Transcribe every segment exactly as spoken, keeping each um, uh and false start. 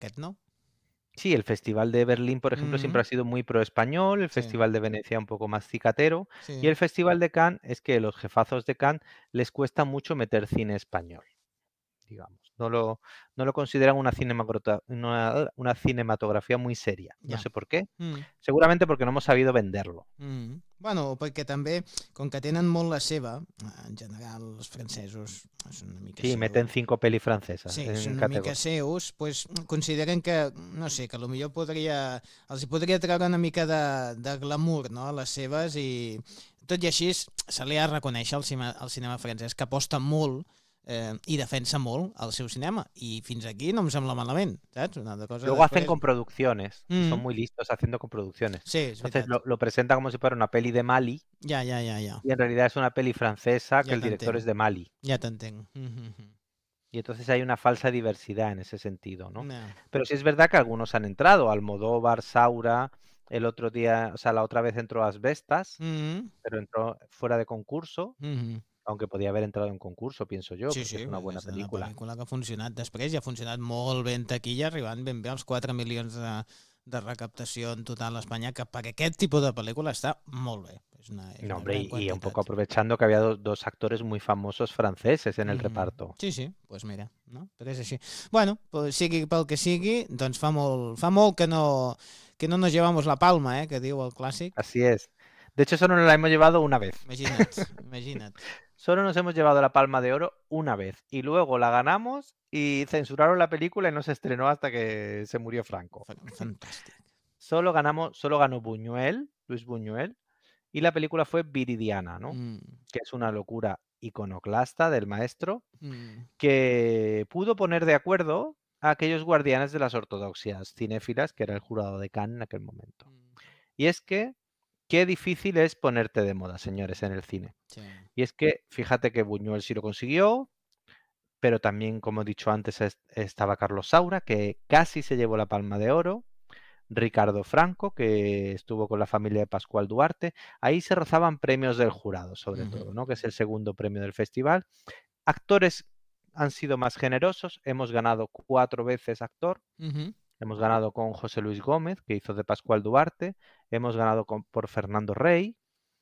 Aquest no. Sí, el Festival de Berlín, por ejemplo, siempre Mm, ha sido muy pro-español, el sí, Festival de Venecia un poco más cicatero, y sí. el Festival de Cannes es que los jefazos de Cannes les cuesta mucho meter cine español, digamos. No lo, no lo consideran una, cinemacrota- una, una cinematografía muy seria. No Ja. sé por qué. Mm. Seguramente porque no hemos sabido venderlo. Mm. Bueno, perquè també, com que tenen molt la seva, en general els francesos són una mica Sí, meten seu. cinco pelis francesas Sí, en són una mica categoría. seus, pues, consideren que, no sé, que potser podria, els hi podria treure una mica de, de glamour, no?, a les seves, i tot i així se li ha de reconèixer al cinema, al cinema francès que aposta molt eh, i defensa molt el seu cinema, i fins aquí no em sembla malament, saps? Una altra cosa Luego hacen després. coproducciones y son Mm, muy listos haciendo coproducciones. sí, és Entonces veritat. lo, lo presenta como si fuera una peli de Mali Ja, ja, ja, ja. y en realidad es una peli francesa que Ja el director t'entenc. es de Mali. Ja t'entenc. Mm -hmm. Y entonces hay una falsa diversidad en ese sentido, ¿no? No. Pero sí es verdad que algunos han entrado, Almodóvar, Saura, el otro día, o sea, la otra vez entró Asbestas, Mm pero entró fuera de concurso, -hmm. aunque podía haber entrado en concurso, pienso yo, Sí, porque sí, es una perquè buena és una película. pel·lícula que ha funcionat després i ha funcionat molt bé en taquilla, arribant ben bé als quatre milions de, de recaptació en total a Espanya, que per aquest tipus de pel·lícula està molt bé. És una, és No, una hombre, gran y, y un poco quantitat. aprovechando que había do- dos actores muy famosos franceses en el Mm. reparto. Sí, sí, doncs pues mira, no? Però és així. Bueno, pues sigui pel que sigui, doncs fa molt, fa molt que no, que no nos llevamos la palma, eh, que diu el clàssic. Así es. De hecho, solo nos la hemos llevado una vez. Imagina't, imagina't. Solo nos hemos llevado la Palma de Oro una vez y luego la ganamos y censuraron la película y no se estrenó hasta que se murió Franco. Fa- Fantàstic. Solo ganamos, solo ganó Buñuel, Luis Buñuel, y la película fue Viridiana, ¿no? Mm, Que es una locura iconoclasta del maestro mm, que pudo poner de acuerdo a aquellos guardianes de las ortodoxias cinéfilas, que era el jurado de Cannes en aquel momento. mm. Y es que qué difícil es ponerte de moda, señores, en el cine. Sí. Y es que fíjate que Buñuel sí lo consiguió, pero también, como he dicho antes, es- estaba Carlos Saura, que casi se llevó la Palma de Oro, Ricardo Franco, que estuvo con la familia de Pascual Duarte. Ahí se rozaban premios del jurado, sobre Mhm. todo, ¿no? Que es el segundo premio del festival. Actores han sido más generosos. Hemos ganado cuatro veces actor. Mhm. Hemos ganado con José Luis Gómez, que hizo de Pascual Duarte. Hemos ganado con- por Fernando Rey.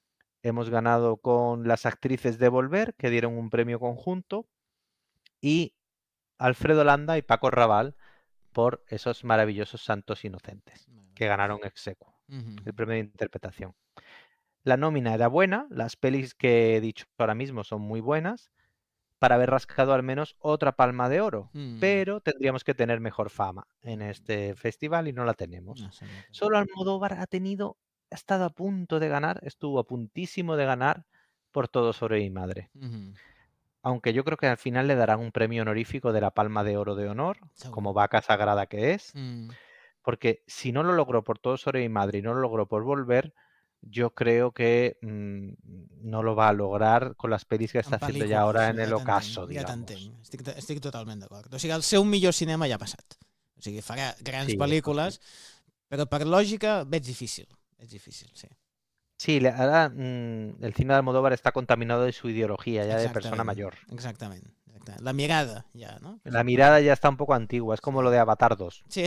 Hemos ganado con las actrices de Volver, que dieron un premio conjunto. Y Alfredo Landa y Paco Raval por esos maravillosos Santos Inocentes, que ganaron ex aequo, el Mhm. premio de interpretación. La nómina era buena, las pelis que he dicho ahora mismo son muy buenas, para haber rascado al menos otra palma de oro, Mhm. pero tendríamos que tener mejor fama en este festival y no la tenemos. No, sembla que no. Solo Almodóvar ha tenido, ha estado a punto de ganar, estuvo a puntísimo de ganar por Todo sobre mi madre. Mhm. Aunque yo creo que al final le darán un premio honorífico de la Palma de Oro de Honor, Segur. como vaca sagrada que es, Mm. porque si no lo logró por Todo sobre mi madre y no lo logró por Volver, yo creo que mmm, no lo va a lograr con las pelis que está En haciendo ya pel·lícules, ahora en no, el ja t'entenc, ocaso, ja digamos. t'entenc. Estic, estic totalment d'acord. O sigui, el seu millor cinema ja ha passat. O sigui, farà grans Sí, eso sí. pel·lícules, però per lògica veig difícil. Veig difícil, sí. Sí, le- ahora mm, el cine de Almodóvar está contaminado de su ideología, ya de persona Exactament, mayor. exactament. exactament. La mirada, ja, no? Que és La el que... mirada ya está un poco antigua, es Sí. como lo de Avatar dos, Sí.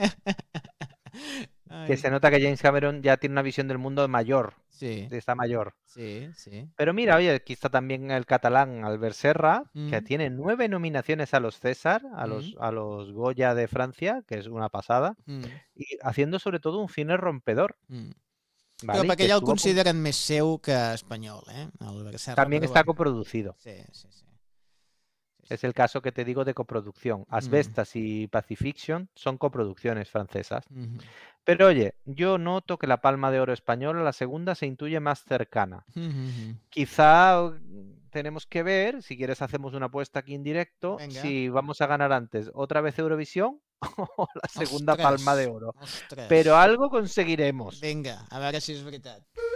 que Ai. se nota que James Cameron ya tiene una visión del mundo mayor, Sí, está mayor. sí, sí. Pero mira, oye, aquí está también el catalán Albert Serra, que Mm, tiene nueve nominaciones a los César, a mm, los, a los Goya de Francia, que es una pasada, mm, y haciendo sobre todo un cine rompedor, mm. Però ¿vale? Y perquè que ja el estuvo a punto, consideren més seu que espanyol, eh? El Serra, también però está bueno. coproducido. Sí, sí, sí. Sí, sí. Es el caso que te digo de coproducción. Mm, Asbestas y Pacifiction son coproducciones francesas. mhm, Pero oye, yo noto que la Palma de Oro española, la segunda, se intuye más cercana. mhm. Quizá mm, tenemos que ver, si quieres hacemos una apuesta aquí en directo, Vinga. si vamos a ganar antes otra vez Eurovisión o la segunda Ostres, Palma de Oro. ostres. Pero algo conseguiremos. Vinga, a veure si és veritat.